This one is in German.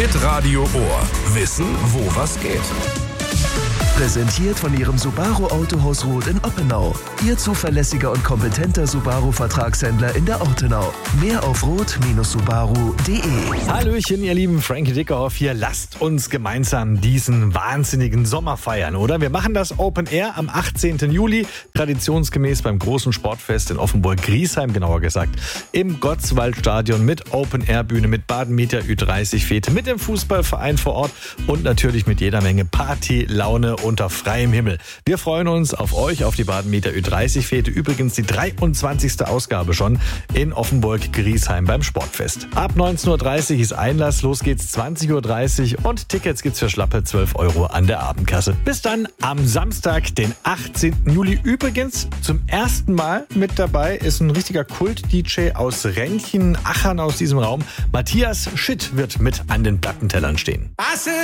Hitradio Ohr. Wissen, wo was geht. Präsentiert von Ihrem Subaru Autohaus Roth in Oppenau. Ihr zuverlässiger und kompetenter Subaru-Vertragshändler in der Ortenau. Mehr auf roth-subaru.de. Hallöchen, ihr lieben, Frankie Dickerhoff hier. Lasst uns gemeinsam diesen wahnsinnigen Sommer feiern, oder? Wir machen das Open Air am 18. Juli, traditionsgemäß beim großen Sportfest in Offenburg-Griesheim, genauer gesagt, im Gottswaldstadion mit Open-Air-Bühne, mit Baden-Meter Ü30-Fete, mit dem Fußballverein vor Ort und natürlich mit jeder Menge Party, Laune unter freiem Himmel. Wir freuen uns auf euch, auf die Baden-Meter Ü30-Fete. Übrigens die 23. Ausgabe schon in Offenburg-Griesheim beim Sportfest. Ab 19.30 Uhr ist Einlass, los geht's 20.30 Uhr und Tickets gibt's für schlappe 12 € an der Abendkasse. Bis dann am Samstag, den 18. Juli. Übrigens zum ersten Mal mit dabei ist ein richtiger Kult-DJ aus Renchen, Achern aus diesem Raum. Matthias Schitt wird mit an den Plattentellern stehen.